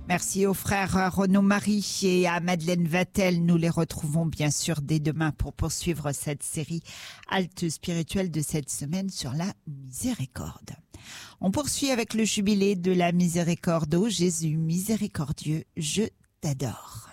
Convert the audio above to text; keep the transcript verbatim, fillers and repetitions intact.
Merci aux frères Renaud Marie et à Madeleine Vatel. Nous les retrouvons bien sûr dès demain pour poursuivre cette série halte spirituelle de cette semaine sur la miséricorde. On poursuit avec le jubilé de la miséricorde. Ô Jésus miséricordieux, je t'adore.